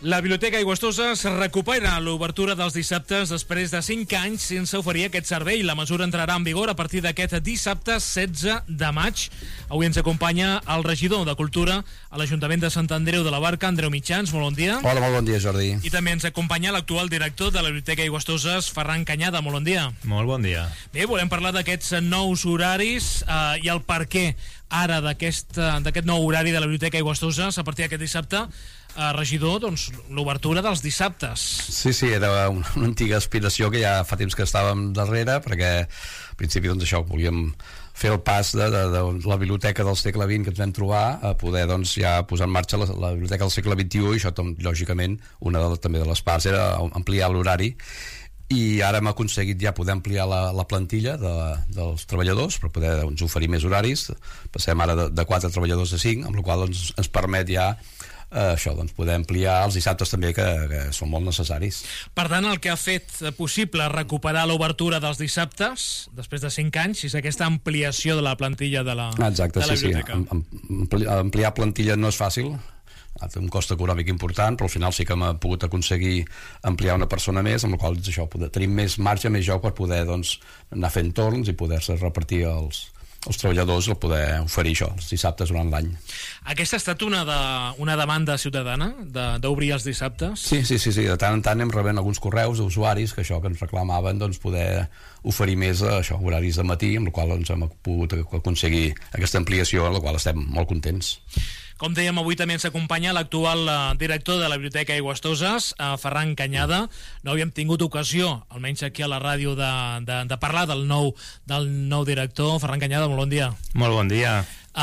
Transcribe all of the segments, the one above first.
La Biblioteca Aigüestosa es recupera l'obertura dels dissabtes després de 5 anys sense oferir aquest servei. La mesura entrarà en vigor a partir d'aquest dissabte 16 de maig. Avui ens acompanya el regidor de Cultura a l'Ajuntament de Sant Andreu de la Barca, Andreu Mitjans. Molt bon dia. Hola, molt bon dia, Jordi. I també ens acompanya l'actual director de la Biblioteca Aigüestosa, Ferran Canyada. Molt bon dia. Molt bon dia. Bé, volem parlar d'aquests nous horaris i el per què ara d'aquest nou horari de la Biblioteca Aigüestosa a partir d'aquest dissabte. Regidor, doncs, l'obertura dels dissabtes. Sí, era una antiga aspiració que ja fa temps que estàvem darrere, perquè al principi doncs això, volíem fer el pas de la biblioteca del segle XX que ens vam trobar a poder doncs ja posar en marxa la biblioteca del segle XXI, i això lògicament una també de les parts era ampliar l'horari, i ara hem aconseguit ja poder ampliar la plantilla dels treballadors per poder doncs, oferir més horaris. Passem ara de 4 treballadors a 5, amb la qual cosa ens permet ja això, doncs, poder ampliar els dissabtes també, que són molt necessaris. Per tant, el que ha fet possible recuperar l'obertura dels dissabtes després de 5 anys és aquesta ampliació de la plantilla de la biblioteca. Sí. Ampliar plantilla no és fàcil, té un cost econòmic important, però al final sí que hem pogut aconseguir ampliar una persona més, amb la qual això, tenim més marge, més joc per poder doncs, anar fent torns i poder-se repartir els treballadors, el poder oferir això els dissabtes durant l'any. Aquesta ha estat una demanda ciutadana d'obrir els dissabtes? Sí, de tant en tant anem rebent alguns correus d'usuaris que ens reclamaven doncs, poder oferir més horaris de matí, amb la qual doncs, hem pogut aconseguir aquesta ampliació, amb la qual estem molt contents. Com dèiem, avui també ens acompanya l'actual director de la Biblioteca Aigüestosa, Ferran Canyada. No havíem tingut ocasió, almenys aquí a la ràdio, de parlar del nou director. Ferran Canyada, molt bon dia. Molt bon dia.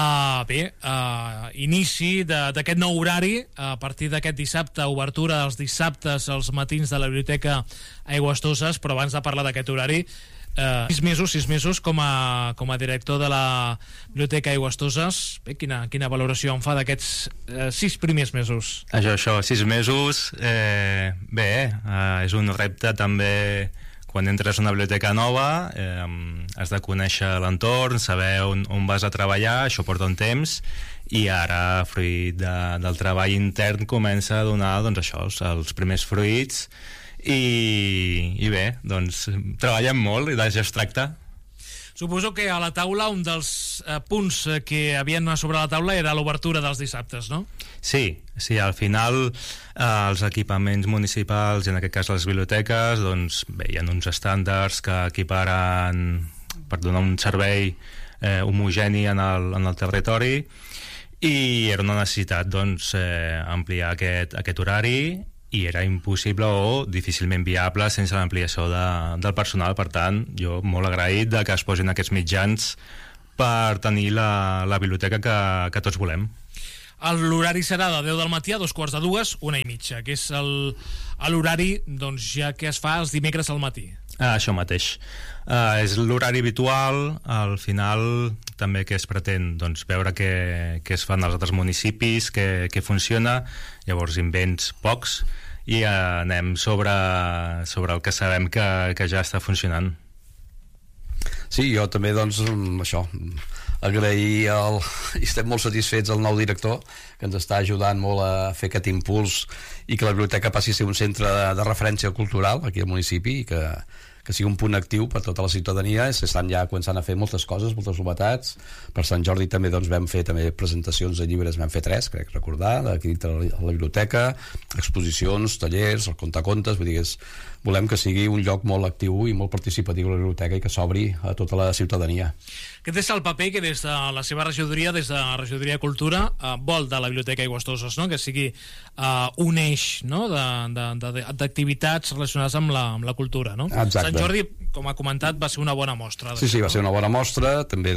Inici d'aquest nou horari a partir d'aquest dissabte, obertura dels dissabtes als matins de la Biblioteca Aigüestosa, però abans de parlar d'aquest horari, 6 mesos com a director de la Biblioteca Aigüestosa. Bé, quina valoració en fa d'aquests 6 primers mesos? Això, 6 mesos, és un repte també. Quan entres a una biblioteca nova has de conèixer l'entorn, saber on vas a treballar, això porta un temps, i ara, fruit del treball intern, comença a donar doncs, els primers fruits. I bé, doncs treballem molt i d'això es tracta. Suposo que a la taula un dels punts que havien sobre la taula era l'obertura dels dissabtes, no? Sí, al final els equipaments municipals, i en aquest cas les biblioteques, doncs bé, hi ha uns estàndards que equiparen per donar un servei homogeni en el territori, i era una necessitat doncs ampliar aquest horari, i era impossible o difícilment viable sense l'ampliació del personal. Per tant, jo molt agraït de que es posin aquests mitjans per tenir la biblioteca que tots volem. L'horari serà de 10 del matí a 2:45, 1:30, que és l'horari doncs, ja que es fa els dimecres al matí. Això mateix. És l'horari habitual. Al final també que es pretén doncs, veure què es fan als altres municipis, què funciona, llavors invents pocs i anem sobre el que sabem que ja està funcionant. Sí, jo també doncs això, agrair i estem molt satisfets al nou director, que ens està ajudant molt a fer aquest impuls i que la biblioteca passi a ser un centre de referència cultural aquí al municipi, i que sigui un punt actiu per tota la ciutadania. S'estan ja començant a fer moltes coses, moltes novetats. Per Sant Jordi també doncs, vam fer també presentacions de llibres, vam fer 3, crec recordar, aquí dintre la biblioteca, exposicions, tallers, el contacontes, vull dir, volem que sigui un lloc molt actiu i molt participatiu a la biblioteca i que s'obri a tota la ciutadania. Aquest és el paper que des de la seva regidoria, des de la regidoria de Cultura, vol de la Biblioteca Aigüestosa, no? Que sigui un eix, no? d'activitats relacionades amb la cultura, no? Exacte. Sant Jordi, com ha comentat, va ser una bona mostra. Sí, va ser una bona mostra. També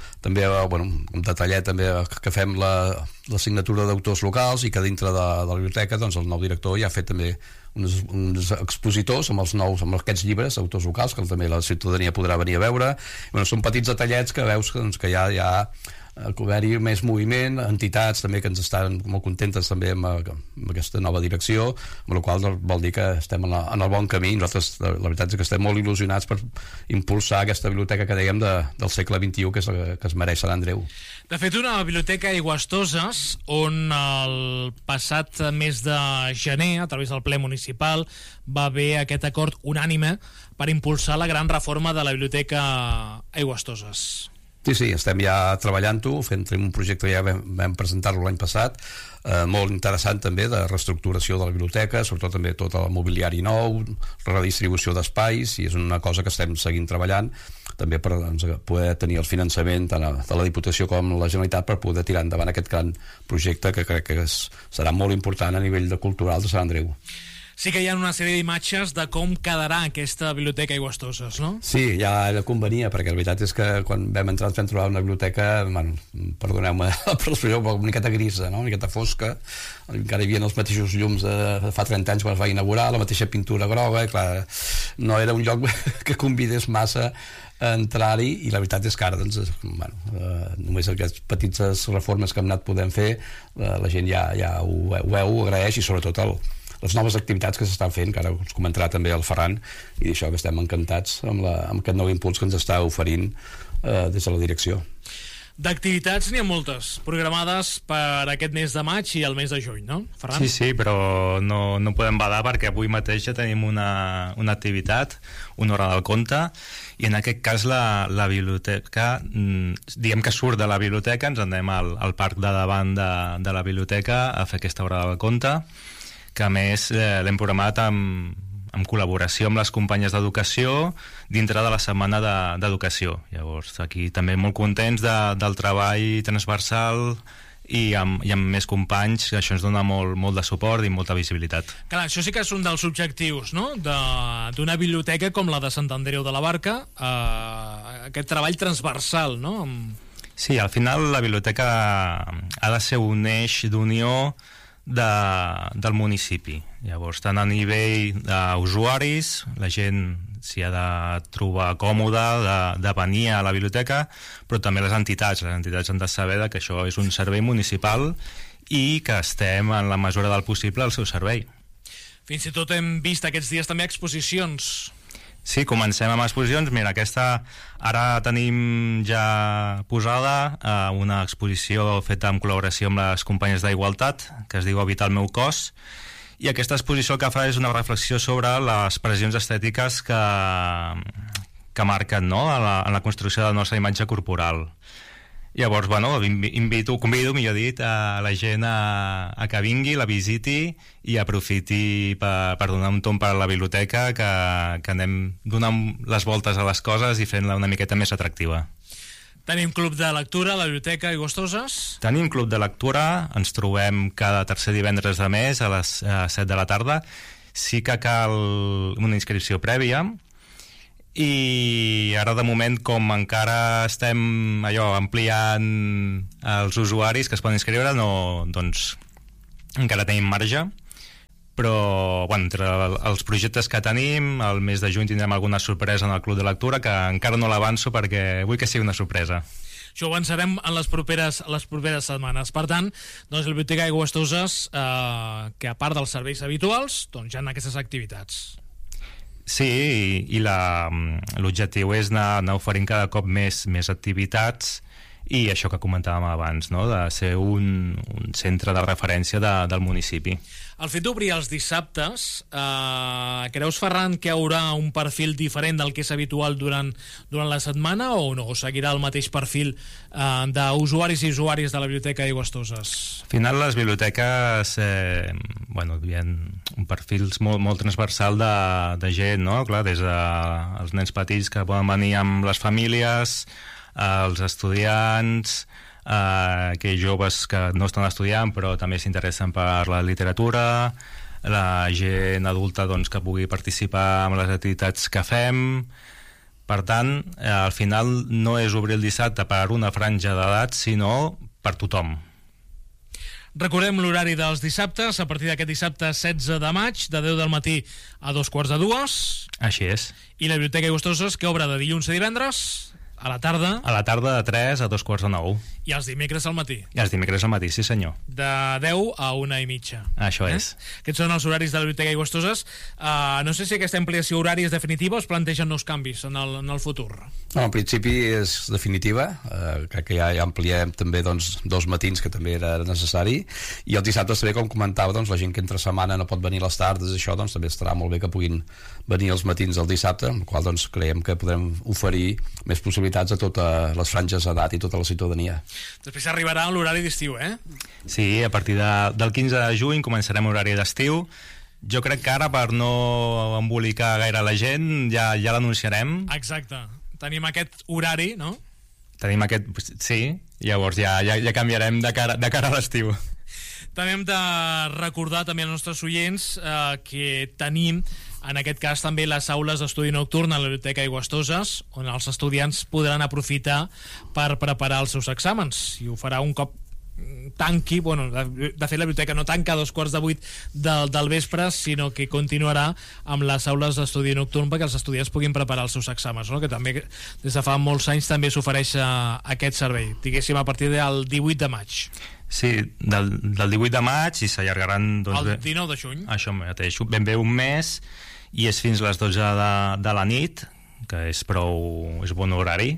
un detallet també que fem la signatura d'autors locals, i que dintre de la biblioteca doncs, el nou director ja ha fet també uns expositors amb aquests llibres d'autors locals que també la ciutadania podrà venir a veure. Són petits detallets que veus que ja haver-hi més moviment, entitats també que ens estan molt contentes també amb aquesta nova direcció, amb la qual vol dir que estem en el bon camí. Nosaltres la veritat és que estem molt il·lusionats per impulsar aquesta biblioteca que dèiem del segle XXI, que és la que es mereix Sant Andreu. De fet, una biblioteca a Aigüestoses on el passat mes de gener, a través del ple municipal, va haver aquest acord unànime per impulsar la gran reforma de la biblioteca a Aigüestoses. Sí, estem ja treballant-ho, fent un projecte que ja vam presentar-lo l'any passat, molt interessant també, de reestructuració de la biblioteca, sobretot també tot el mobiliari nou, redistribució d'espais, i és una cosa que estem seguint treballant, també per poder tenir el finançament tant de la Diputació com la Generalitat per poder tirar endavant aquest gran projecte que crec que serà molt important a nivell cultural de Sant Andreu. Sí que hi ha una sèrie d'imatges de com quedarà aquesta biblioteca a Aigüestoses, no? Sí, ja convenia, perquè la veritat és que quan vam entrar ens vam trobar una biblioteca, perdoneu-me per l'expressió, una miqueta grisa, no? Una miqueta fosca, encara hi havia els mateixos llums de fa 30 anys quan es va inaugurar, la mateixa pintura groga, i clar, no era un lloc que convidés massa a entrar-hi, i la veritat és que ara doncs, només aquestes petites reformes que hem anat podent fer, la gent ja ho veu, ho agraeix, i sobretot les noves activitats que s'estan fent, que ara us comentarà també el Ferran, i d'això que estem encantats amb aquest nou impuls que ens està oferint des de la direcció. D'activitats n'hi ha moltes, programades per aquest mes de maig i el mes de juny, no, Ferran? Sí, però no podem badar perquè avui mateix ja tenim una activitat, una hora del conte, i en aquest cas la biblioteca, diguem que surt de la biblioteca, ens anem al parc de davant de la biblioteca a fer aquesta hora del conte, que a més l'hem programat en col·laboració amb les companyes d'educació dintre de la setmana d'educació. Llavors, aquí també molt contents del treball transversal i amb més companys, que això ens dona molt de suport i molta visibilitat. Clar, això sí que és un dels objectius, no?, d'una biblioteca com la de Sant Andreu de la Barca, aquest treball transversal, no? Sí, al final la biblioteca ha de ser un eix d'unió del municipi. Llavors, tant a nivell d'usuaris, la gent s'hi ha de trobar còmoda de venir a la biblioteca, però també les entitats han de saber que això és un servei municipal i que estem en la mesura del possible al seu servei. Fins i tot hem vist aquests dies també exposicions. Sí, comencem amb exposicions. Mira, aquesta ara tenim ja posada una exposició feta en col·laboració amb les companyes d'Igualtat, que es diu Habitar el meu cos, i aquesta exposició el que fa és una reflexió sobre les pressions estètiques que marquen, no?, en la construcció de la nostra imatge corporal. Llavors, convido, millor dit, a la gent a que vingui, la visiti i aprofiti per donar un tomb per a la biblioteca, que anem donant les voltes a les coses i fent-la una miqueta més atractiva. Tenim club de lectura a la biblioteca Aigüestoses? Tenim club de lectura, ens trobem cada tercer divendres de mes a les 7 de la tarda. Sí que cal una inscripció prèvia, i ara de moment, com encara estem ampliant els usuaris que es poden inscriure, doncs encara tenim marge, però entre els projectes que tenim, al mes de juny tindrem alguna sorpresa en el club de lectura, que encara no l'avanço perquè vull que sigui una sorpresa. Això ho avançarem en les properes setmanes. Per tant, doncs la Biblioteca Aigüestoses, que a part dels serveis habituals, doncs ja en aquestes activitats. Sí, i l'objectiu és anar oferint cada cop més activitats, i això que comentàvem abans, no?, de ser un centre de referència del municipi. El fet d'obrir els dissabtes, creus, Ferran, que hi haurà un perfil diferent del que és habitual durant la setmana, o no? O seguirà el mateix perfil d'usuaris i usuàries de la Biblioteca Aigüestoses? Al final, les biblioteques hi ha un perfil molt transversal de gent, no? Clar, des dels nens petits que poden venir amb les famílies, els estudiants, aquells joves que no estan estudiant però també s'interessen per la literatura, la gent adulta que pugui participar en les activitats que fem. Per tant, al final no és obrir el dissabte per una franja d'edat, sinó per tothom. Recordem l'horari dels dissabtes, a partir d'aquest dissabte 16 de maig, de 10 del matí a 2:45. Així és. I la Biblioteca Aigüestoses, que obre de dilluns a divendres? A la tarda? A la tarda de 3 a 2:45. I els dimecres al matí? I els dimecres al matí, sí senyor. De 10 a 1:30. Això és. Aquests són els horaris de la Biblioteca Aigües-Toses. No sé si aquesta ampliació horària és definitiva o es plantegen nous canvis en el futur. No, en principi és definitiva. Crec que ja ampliem també doncs, 2 matins, que també era necessari, i els dissabtes també, com comentava, doncs, la gent que entre setmana no pot venir a les tardes, això doncs, també estarà molt bé que puguin venir els matins del dissabte, amb el qual doncs, creiem que podrem oferir més possibilitats a totes les franges d'edat i tota la ciutadania. Després arribarà l'horari d'estiu, eh? Sí, a partir del 15 de juny començarem horari d'estiu. Jo crec que ara, per no embolicar gaire la gent, ja l'anunciarem. Exacte. Tenim aquest horari, no? Tenim aquest... Sí, llavors ja canviarem de cara a l'estiu. També hem de recordar també als nostres oients que tenim, en aquest cas, també les aules d'estudi nocturn a la Biblioteca Aigües-Toses, on els estudiants podran aprofitar per preparar els seus exàmens. I ho farà un cop tanqui, bueno, de fet la biblioteca no tanca a 7:15 del vespre, sinó que continuarà amb les aules d'estudi nocturn perquè els estudiants puguin preparar els seus exàmens, no? Que també des de fa molts anys també s'ofereix aquest servei, diguéssim a partir del 18 de maig. Sí, del 18 de maig i s'allargaran... Doncs, el 19 de juny. Això mateix, ben bé un mes, i és fins a les 12 de la nit, que és bon horari.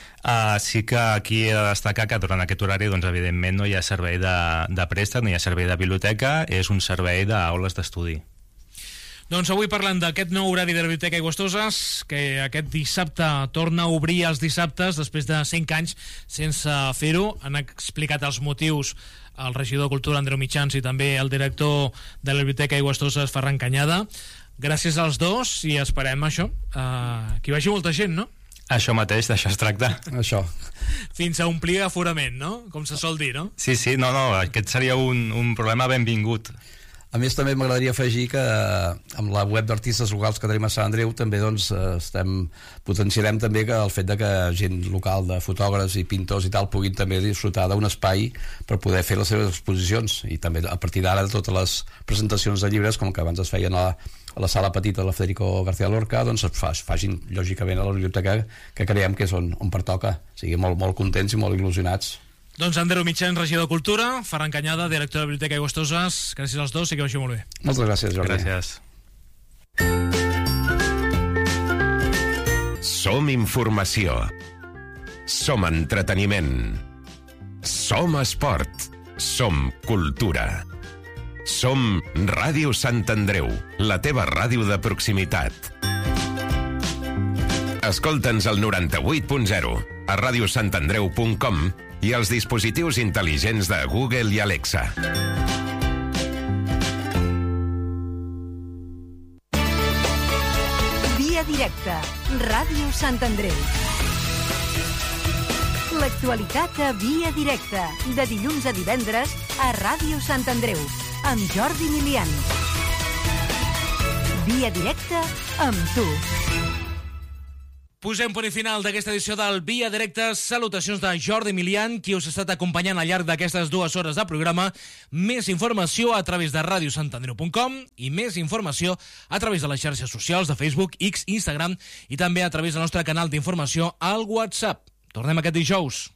Sí que aquí he de destacar que durant aquest horari, doncs, evidentment, no hi ha servei de préstec, no hi ha servei de biblioteca, és un servei d'aules d'estudi. Doncs avui parlant d'aquest nou horari de la Biblioteca Aigües-Toses, que aquest dissabte torna a obrir els dissabtes després de 5 anys sense fer-ho. Han explicat els motius el regidor de Cultura, Andreu Mitjans, i també el director de la Biblioteca Aigües-Toses, Ferran Canyada. Gràcies als dos i esperem això, que hi vagi molta gent, no? Això mateix, d'això es tracta. Això. Fins a omplir aforament, no? Com se sol dir, no? Sí, no, aquest seria un problema benvingut. A més, també m'agradaria afegir que amb la web d'artistes locals que tenim a Sant Andreu també doncs, potenciarem també que el fet de que gent local de fotògrafs i pintors i tal puguin també disfrutar d'un espai per poder fer les seves exposicions, i també a partir d'ara totes les presentacions de llibres, com que abans es feien a la sala petita de la Federico García Lorca, doncs es facin lògicament a la biblioteca, que creiem que és on pertoca. O sigui, molt contents i molt il·lusionats. Doncs Andreu Mitjans, regidor de Cultura, Ferran Canyada, director de la Biblioteca Aigües-Toses, gràcies als dos i que vagi molt bé. Moltes gràcies, Jordi. Gràcies. Som informació. Som entreteniment. Som esport. Som cultura. Som Ràdio Sant Andreu, la teva ràdio de proximitat. Escolta'ns al 98.0, a radiosantandreu.com i als dispositius intel·ligents de Google i Alexa. Via directa, Ràdio Sant Andreu. L'actualitat a Via directa, de dilluns a divendres a Ràdio Sant Andreu, amb Jordi Milian. Via directa amb tu. Posem punt i final d'aquesta edició del Via Directa. Salutacions de Jordi Milian, qui us ha estat acompanyant al llarg d'aquestes 2 hores de programa. Més informació a través de radiosantandreu.com i més informació a través de les xarxes socials de Facebook, X, Instagram i també a través del nostre canal d'informació al WhatsApp. Tornem aquest dijous.